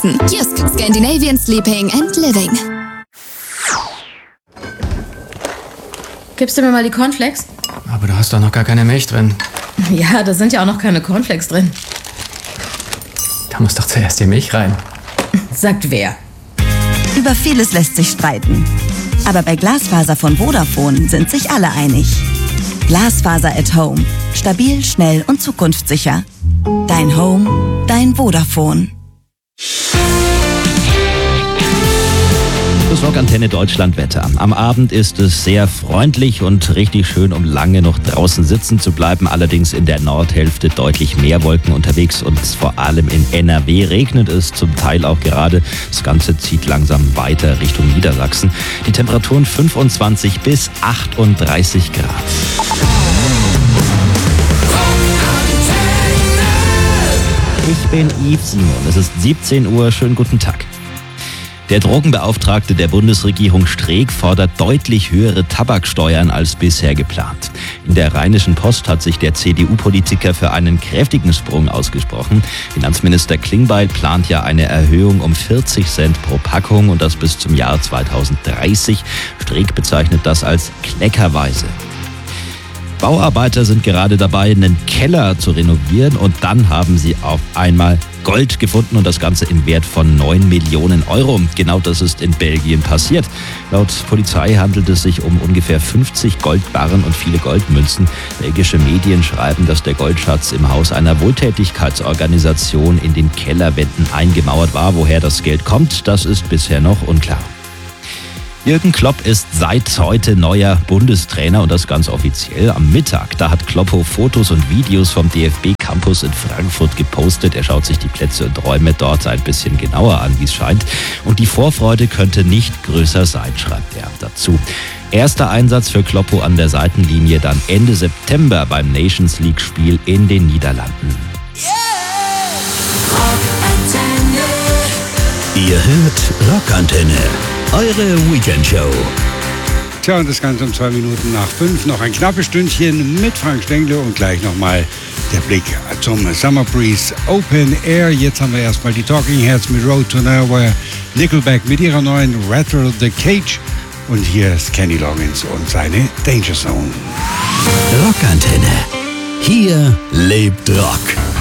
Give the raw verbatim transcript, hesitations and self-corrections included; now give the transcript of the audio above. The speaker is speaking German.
Kiosk Scandinavian Sleeping and Living. Gibst du mir mal die Cornflakes? Aber du hast doch noch gar keine Milch drin. Ja, da sind ja auch noch keine Cornflakes drin. Da muss doch zuerst die Milch rein. Sagt wer? Über vieles lässt sich streiten. Aber bei Glasfaser von Vodafone sind sich alle einig. Glasfaser at Home. Stabil, schnell und zukunftssicher. Dein Home, dein Vodafone. Das Rockantenne Deutschland Wetter. Am Abend ist es sehr freundlich und richtig schön, um lange noch draußen sitzen zu bleiben. Allerdings in der Nordhälfte deutlich mehr Wolken unterwegs und vor allem in N R W regnet es zum Teil auch gerade. Das Ganze zieht langsam weiter Richtung Niedersachsen. Die Temperaturen fünfundzwanzig bis achtunddreißig Grad. Ich bin Yves Simon. Es ist siebzehn Uhr. Schönen guten Tag. Der Drogenbeauftragte der Bundesregierung Streeck fordert deutlich höhere Tabaksteuern als bisher geplant. In der Rheinischen Post hat sich der C D U-Politiker für einen kräftigen Sprung ausgesprochen. Finanzminister Klingbeil plant ja eine Erhöhung um vierzig Cent pro Packung und das bis zum Jahr zweitausenddreißig. Streeck bezeichnet das als kleckerweise. Bauarbeiter sind gerade dabei, einen Keller zu renovieren und dann haben sie auf einmal Gold gefunden und das Ganze im Wert von neun Millionen Euro. Genau das ist in Belgien passiert. Laut Polizei handelt es sich um ungefähr fünfzig Goldbarren und viele Goldmünzen. Belgische Medien schreiben, dass der Goldschatz im Haus einer Wohltätigkeitsorganisation in den Kellerwänden eingemauert war. Woher das Geld kommt, das ist bisher noch unklar. Jürgen Klopp ist seit heute neuer Bundestrainer und das ganz offiziell. Am Mittag, da hat Kloppo Fotos und Videos vom D F B-Campus in Frankfurt gepostet. Er schaut sich die Plätze und Räume dort ein bisschen genauer an, wie es scheint. Und die Vorfreude könnte nicht größer sein, schreibt er dazu. Erster Einsatz für Kloppo an der Seitenlinie dann Ende September beim Nations League-Spiel in den Niederlanden. Ihr hört Rockantenne. Eure Weekendshow. Tja, und das Ganze um zwei Minuten nach fünf. Noch ein knappes Stündchen mit Frank Stengler und gleich nochmal der Blick zum Summer Breeze Open Air. Jetzt haben wir erstmal die Talking Heads mit Road to Nowhere, Nickelback mit ihrer neuen Rattle the Cage und hier ist Kenny Loggins und seine Danger Zone. Rockantenne. Hier lebt Rock.